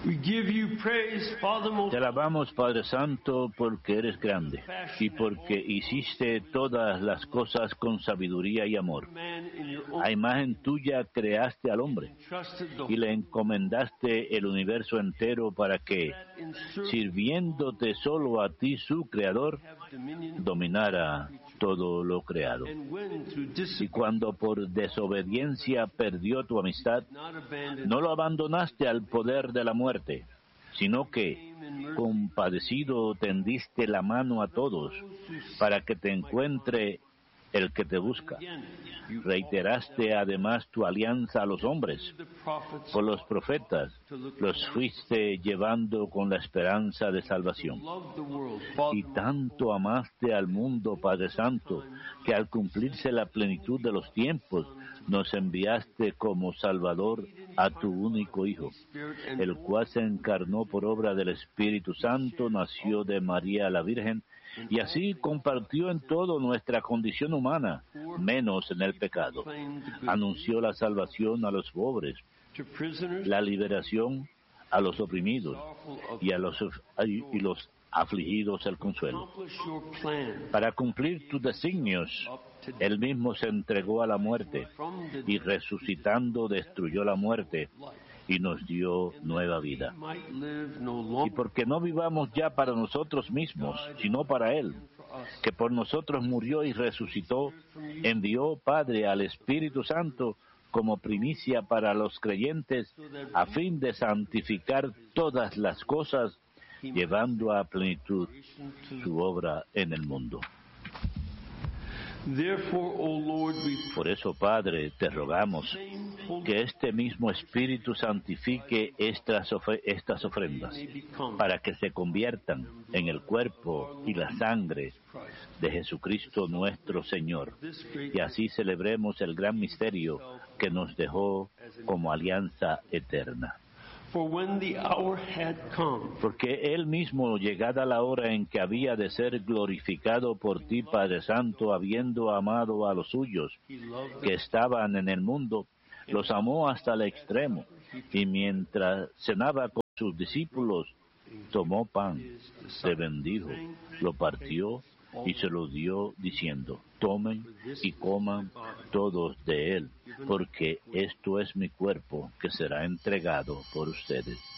We give you praise, Father most. Te alabamos, Padre Santo, porque eres grande y porque hiciste todas las cosas con sabiduría y amor. A imagen tuya creaste al hombre y le encomendaste el universo entero para que, sirviéndote solo a ti, su Creador, dominara todo lo creado. Y cuando por desobediencia perdió tu amistad, no lo abandonaste al poder de la muerte, sino que, compadecido, tendiste la mano a todos para que te encuentre el que te busca. Reiteraste además tu alianza a los hombres. Por los profetas los fuiste llevando con la esperanza de salvación. Y tanto amaste al mundo, Padre Santo, que al cumplirse la plenitud de los tiempos, nos enviaste como Salvador a tu único Hijo, el cual se encarnó por obra del Espíritu Santo, nació de María la Virgen, y así compartió en todo nuestra condición humana, menos en el pecado. Anunció la salvación a los pobres, la liberación a los oprimidos y a los afligidos el consuelo. Para cumplir tus designios, Él mismo se entregó a la muerte y resucitando destruyó la muerte y nos dio nueva vida. Y porque no vivamos ya para nosotros mismos, sino para Él, que por nosotros murió y resucitó, envió, Padre, al Espíritu Santo como primicia para los creyentes, a fin de santificar todas las cosas, llevando a plenitud su obra en el mundo. Por eso, Padre, te rogamos que este mismo Espíritu santifique estas ofrendas, para que se conviertan en el cuerpo y la sangre de Jesucristo nuestro Señor, y así celebremos el gran misterio que nos dejó como alianza eterna. Porque Él mismo, llegada la hora en que había de ser glorificado por ti, Padre Santo, habiendo amado a los suyos que estaban en el mundo, los amó hasta el extremo, y mientras cenaba con sus discípulos, tomó pan, se bendijo, lo partió y se lo dio diciendo: tomen y coman todos de él, porque esto es mi cuerpo que será entregado por ustedes.